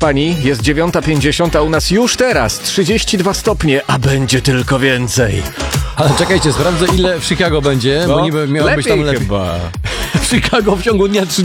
Hiszpanii jest 9:50, a u nas już teraz 32 stopnie, a będzie tylko więcej. Ale czekajcie, sprawdzę ile w Chicago będzie, bo niby miało być tam lepiej. Chyba. W Chicago w ciągu dnia